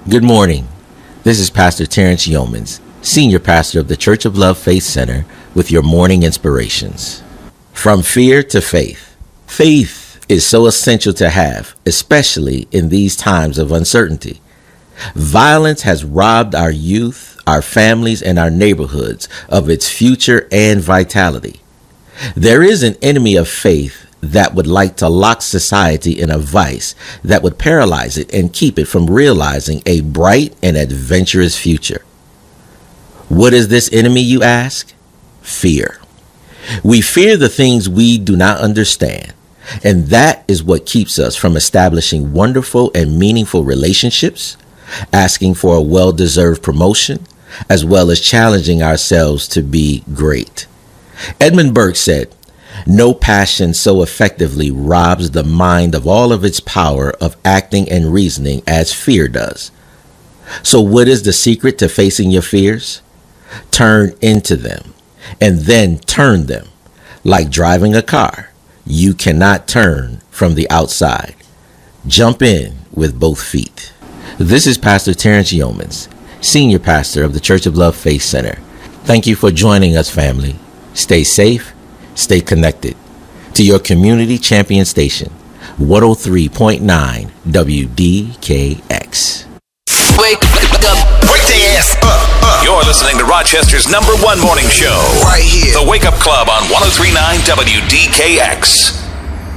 Good morning. This is Pastor Terrence Yeomans, Senior Pastor of the Church of Love Faith Center, with your morning inspirations. From fear to faith. Faith is so essential to have, especially in these times of uncertainty. Violence has robbed our youth, our families, and our neighborhoods of its future and vitality. There is an enemy of faith that would like to lock society in a vice that would paralyze it and keep it from realizing a bright and adventurous future. What is this enemy, you ask? Fear. We fear the things we do not understand, and that is what keeps us from establishing wonderful and meaningful relationships, asking for a well-deserved promotion, as well as challenging ourselves to be great. Edmund Burke said, "No passion so effectively robs the mind of all of its power of acting and reasoning as fear does." So what is the secret to facing your fears? Turn into them and then turn them. Like driving a car, you cannot turn from the outside. Jump in with both feet. This is Pastor Terrence Yeomans, Senior Pastor of the Church of Love Faith Center. Thank you for joining us, family. Stay safe, stay connected to your community champion station, 103.9 WDKX. Wake up. Wake their ass up. You're listening to Rochester's #1 morning show. Right here. The Wake Up Club on 103.9 WDKX.